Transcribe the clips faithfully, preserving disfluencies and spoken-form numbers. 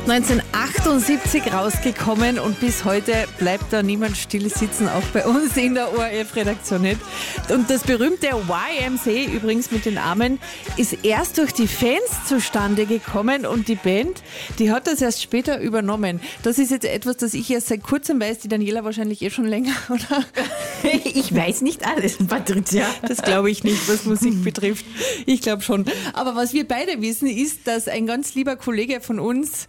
neunzehnhundertachtundsiebzig rausgekommen und bis heute bleibt da niemand still sitzen, auch bei uns in der O R F-Redaktion nicht. Und das berühmte Y M C A übrigens mit den Armen ist erst durch die Fans zustande gekommen und die Band, die hat das erst später übernommen. Das ist jetzt etwas, das ich erst seit kurzem weiß, die Daniela wahrscheinlich eh schon länger, oder? Ich weiß nicht alles, Patricia. Das glaube ich nicht, was Musik betrifft. Ich glaube schon. Aber was wir beide wissen, ist, dass ein ganz lieber Kollege von uns,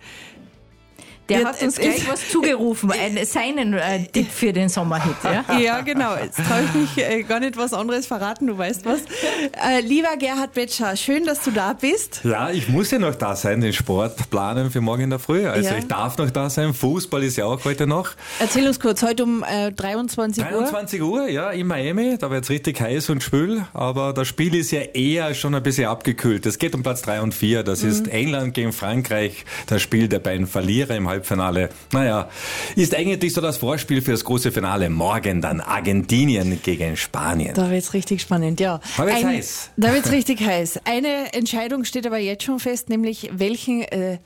der hat uns gleich was zugerufen, einen, seinen äh, Tipp für den Sommerhit. Ja, ja genau. Jetzt traue ich mich äh, gar nicht was anderes verraten, du weißt was. Äh, lieber Gerhard Betscher, schön, dass du da bist. Ja, ich muss ja noch da sein, den Sport planen für morgen in der Früh. Also Ja. ich darf noch da sein. Fußball ist ja auch heute noch. Erzähl uns kurz, heute um äh, dreiundzwanzig Uhr. dreiundzwanzig Uhr, ja, in Miami. Da wird es richtig heiß und schwül. Aber das Spiel ist ja eher schon ein bisschen abgekühlt. Es geht um Platz drei und vier. Das mhm. ist England gegen Frankreich. Das Spiel der beiden Verlierer im Halbfinale. Naja, ist eigentlich so das Vorspiel für das große Finale. Morgen dann Argentinien gegen Spanien. Da wird's richtig spannend, ja. Da wird's Ein- heiß. Da wird's richtig heiß. Eine Entscheidung steht aber jetzt schon fest, nämlich welchen äh,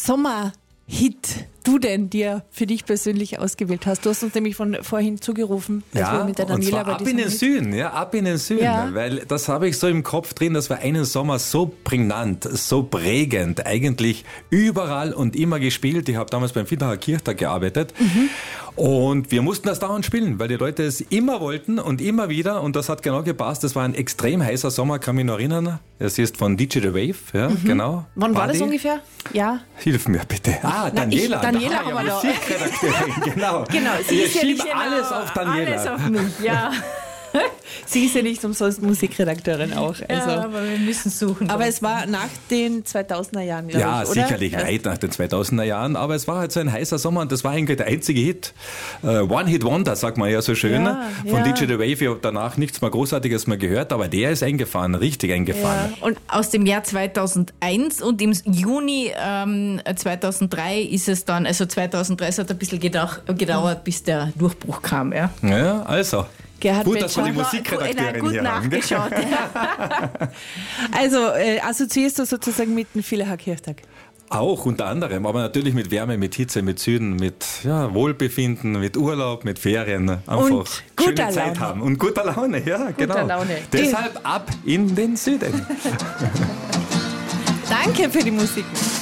Sommerhit du denn dir für dich persönlich ausgewählt hast. Du hast uns nämlich von vorhin zugerufen, als Ja, wir mit der und Daniela zwar bei ab diesem in den Hit- Süden, ja, ab in den Süden, Ja. weil das habe ich so im Kopf drin, das war einen Sommer so prägnant, so prägend, eigentlich überall und immer gespielt. Ich habe damals beim Viertacher Kirchtag gearbeitet Mhm. und wir mussten das dauernd spielen, weil die Leute es immer wollten und immer wieder und das hat genau gepasst. Das war ein extrem heißer Sommer, kann mich noch erinnern. Es ist von D J The Wave, ja, genau. Wann war das die? ungefähr? Ja. Hilf mir bitte. Ah, Daniela. ich- Daniela Ah, haben wir ja, da. Musikredakteurin, genau. Genau, sie Ich ist ja schiebe nicht alles auf Daniela. Alles auf mich, ja. Sie ist ja nicht umsonst Musikredakteurin auch. Also. ja. Aber wir müssen suchen. Aber es war nach den zweitausender Jahren, glaube Ja, ich, oder? sicherlich weit nach den zweitausender Jahren, aber es war halt so ein heißer Sommer und das war eigentlich der einzige Hit. Äh, One-Hit-Wonder, sagt man ja so schön, Ja, von ja. D J The Wave. Ich habe danach nichts mehr Großartiges mehr gehört, aber der ist eingefahren, richtig eingefahren. Und aus dem Jahr zweitausendeins und im Juni ähm, zweitausenddrei ist es dann, also zweitausenddrei, es hat ein bisschen gedauert, gedauert bis der Durchbruch kam. Ja. Ja, also. Gerhard Gut, dass wir die Betscher. Musikredakteurin Gut hier haben. nachgeschaut. Also äh, assoziierst du sozusagen mit dem Viertacher Kirchtag? Auch unter anderem, aber natürlich mit Wärme, mit Hitze, mit Süden, mit ja, Wohlbefinden, mit Urlaub, mit Ferien. Einfach Und guter schöne Zeit Laune. haben. Und guter Laune, ja, genau. Laune. Deshalb ab in den Süden. Danke für die Musik.